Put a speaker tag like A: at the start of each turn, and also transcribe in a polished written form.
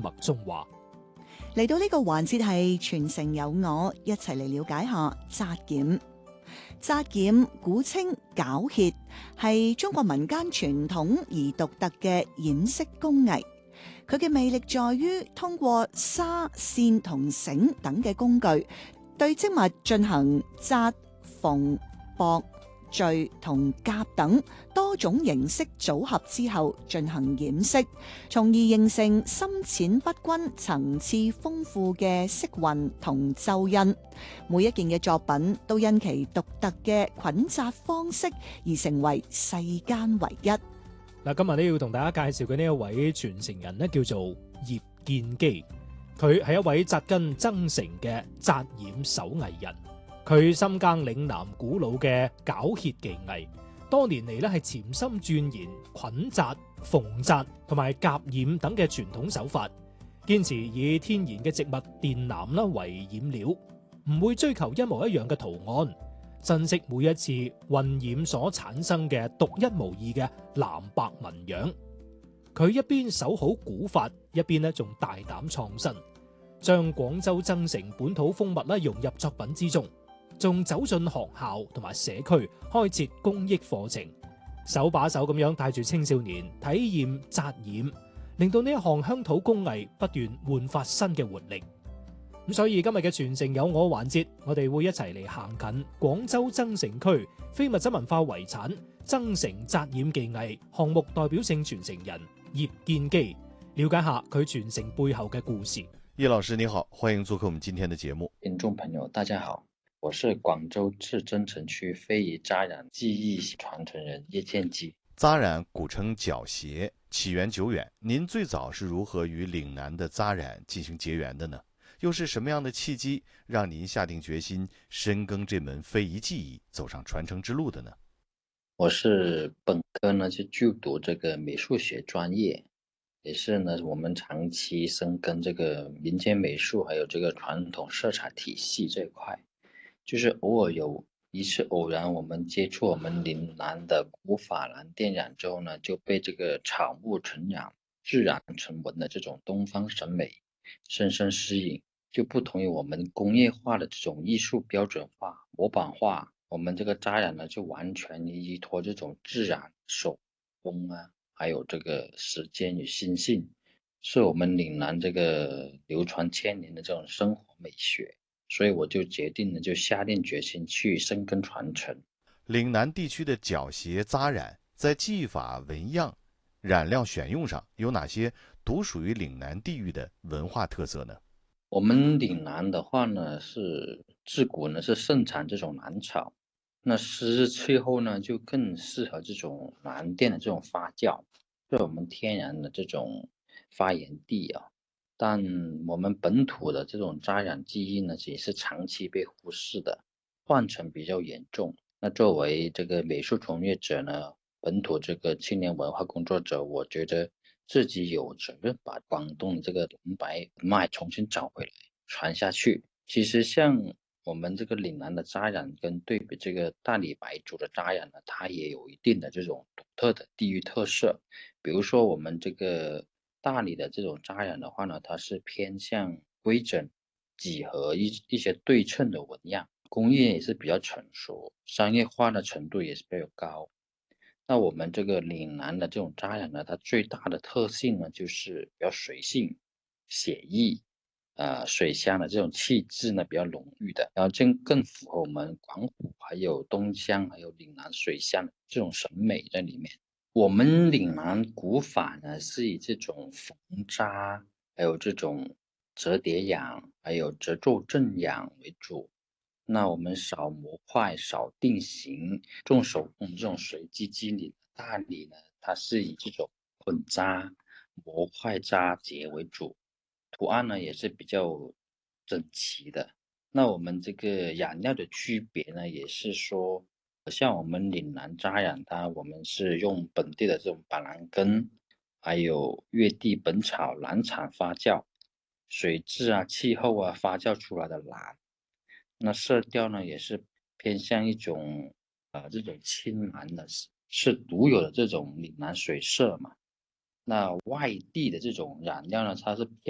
A: 麥中話。
B: 嚟到呢個環節係傳承有我，一齊嚟了解下紮染。紮染古稱絞荠，係中國民間傳統而獨特嘅染色工藝。佢嘅魅力在於通過紗、線同繩等嘅工具，對織物進行紮、縫、駁、綴同夾等多種形式組合之後進行染色，從而形成深淺不均、層次豐富嘅色韻同皺印。每一件嘅作品都因其獨特嘅捆紮方式而成為世間唯一。
A: 嗱，今日呢要同大家介紹嘅呢一位傳承人呢，叫做葉建基。佢係一位紮根增城嘅紮染手藝人。佢深耕嶺南古老嘅絞荠技藝，多年嚟咧係潛心鑽研捆紮、縫紮同埋夾染等嘅傳統手法，堅持以天然嘅植物靛藍啦為染料，唔會追求一模一樣嘅圖案，珍惜每一次混染所產生嘅獨一無二嘅藍白紋樣。佢一邊守好古法，一邊咧仲大膽創新，將廣州增城本土風物咧融入作品之中。仲走進學校同埋社區開設公益課程，手把手咁樣帶住青少年體驗紮染，令到呢一項鄉土工藝不斷煥發新嘅活力。咁所以今日嘅傳承有我環節，我哋會一齊嚟行近廣州增城區非物質文化遺產增城紮染技藝項目代表性傳承人葉建基，了解下佢傳承背後嘅故事。
C: 葉老師你好，歡迎做客我們今天的節目。
D: 聽眾朋友大家好，我是廣州市增城區非遺紮染技藝傳承人葉建基。
C: 紮染古稱絞荠，起源久遠。您最早是如何與嶺南的紮染進行結緣的呢？又是什麼樣的契機，讓您下定決心深耕這門非遺技藝，走上傳承之路的呢？
D: 我是本科呢就讀這個美術學專業，也是呢我們長期深耕這個民間美術，還有這個傳統色彩體系這一塊。就是偶爾有一次偶然，我們接觸我們嶺南的古法藍靛染之後呢，就被這個草木成染、自然成紋的這種東方審美深深吸引。就不同於我們工業化的這種藝術標準化、模板化，我們這個紮染呢就完全依託這種自然手工啊，還有這個時間與心性，是我們嶺南這個流傳千年的這種生活美學。所以我就決定呢，就下定決心去深耕傳承。
C: 嶺南地區的絞荠紮染在技法、紋樣、染料選用上有哪些獨屬於嶺南地域的文化特色呢？
D: 我們嶺南的話呢，是自古呢是盛產這種藍草，那濕熱氣候呢就更適合這種藍靛的這種發酵，是我們天然的這種發源地啊。但我們本土的這種紮染技藝呢，也是長期被忽視的，斷層比較嚴重。那作為這個美術從業者呢，本土這個青年文化工作者，我覺得自己有責任把廣東的這個藍白脈重新找回來，傳下去。其實像我們這個嶺南的紮染跟對比這個大理白族的紮染呢，它也有一定的這種獨特的地域特色。比如說我們這個大理的這種紮染的話呢，它是偏向規整、幾何一些對稱的紋樣，工藝也是比較成熟，商業化的程度也是比較高。那我們這個嶺南的這種紮染呢，它最大的特性呢，就是比較隨性、寫意，水鄉的這種氣質呢比較濃郁的，然後更符合我們廣府還有東江還有嶺南水鄉的這種審美在裡面。我們嶺南古法呢，是以這種縫紮，還有這種折疊染，還有褶皺正染為主。那我們少模塊，少定型，重手工，這種隨機機理。大理呢，它是以這種混紮、模塊紮結為主，圖案呢也是比較整齊的。那我們這個染料的區別呢，也是說，像我們嶺南紮染它，我們是用本地的這種板藍根，還有越地本草藍產發酵，水質啊、氣候啊發酵出來的藍。那色調呢，也是偏向一種這種青藍的，是獨有的這種嶺南水色嘛。那外地的這種染料呢，它是